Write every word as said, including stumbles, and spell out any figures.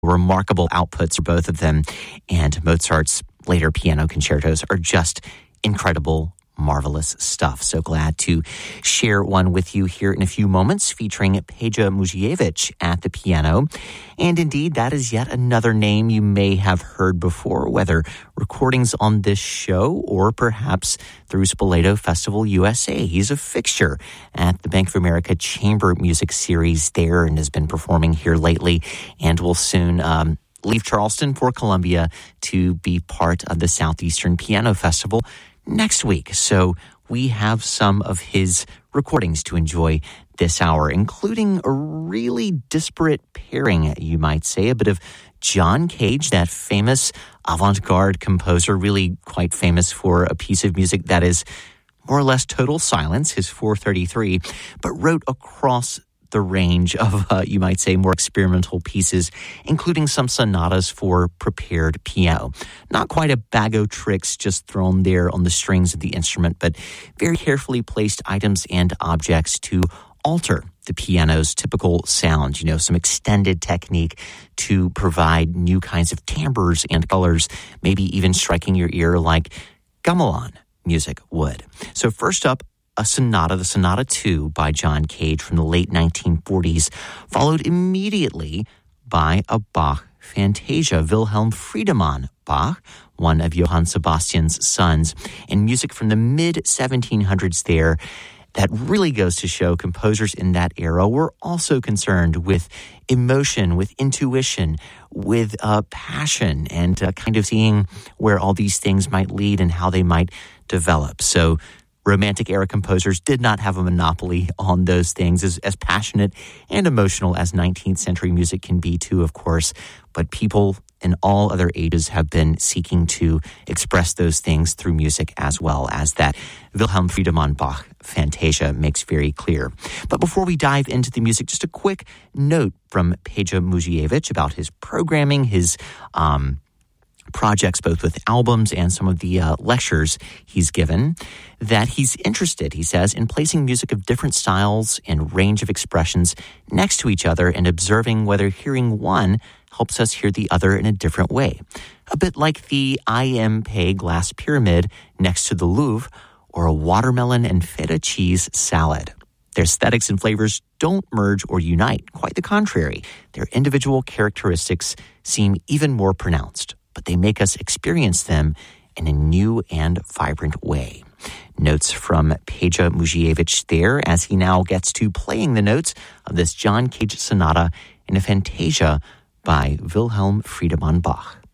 Remarkable outputs for both of them, and Mozart's later piano concertos are just incredible, marvelous stuff. So glad to share one with you here in a few moments, featuring Peja Muziewicz at the piano. And indeed, that is yet another name you may have heard before, whether recordings on this show or perhaps through Spoleto Festival U S A. He's a fixture at the Bank of America Chamber Music Series there and has been performing here lately and will soon um, leave Charleston for Columbia to be part of the Southeastern Piano Festival next week. So we have some of his recordings to enjoy this hour, including a really disparate pairing, you might say, a bit of John Cage, that famous avant-garde composer, really quite famous for a piece of music that is more or less total silence, his four thirty-three, but wrote across the range of, uh, you might say, more experimental pieces, including some sonatas for prepared piano. Not quite a bag of tricks just thrown there on the strings of the instrument, but very carefully placed items and objects to alter the piano's typical sound, you know, some extended technique to provide new kinds of timbres and colors, maybe even striking your ear like gamelan music would. So first up, a sonata, the Sonata two by John Cage from the late nineteen forties, followed immediately by a Bach Fantasia, Wilhelm Friedemann Bach, one of Johann Sebastian's sons, and music from the mid seventeen hundreds there that really goes to show composers in that era were also concerned with emotion, with intuition, with uh, passion, and uh, kind of seeing where all these things might lead and how they might develop. So Romantic era composers did not have a monopoly on those things, as, as passionate and emotional as nineteenth century music can be too, of course. But people in all other ages have been seeking to express those things through music as well, as that Wilhelm Friedemann Bach Fantasia makes very clear. But before we dive into the music, just a quick note from Peja Muziewicz about his programming, his um projects, both with albums and some of the uh, lectures he's given, that he's interested, he says, in placing music of different styles and range of expressions next to each other and observing whether hearing one helps us hear the other in a different way. A bit like the I M Pei glass pyramid next to the Louvre, or a watermelon and feta cheese salad. Their aesthetics and flavors don't merge or unite. Quite the contrary. Their individual characteristics seem even more pronounced, but they make us experience them in a new and vibrant way. Notes from Peja Muziewicz there as he now gets to playing the notes of this John Cage sonata in a Fantasia by Wilhelm Friedemann Bach.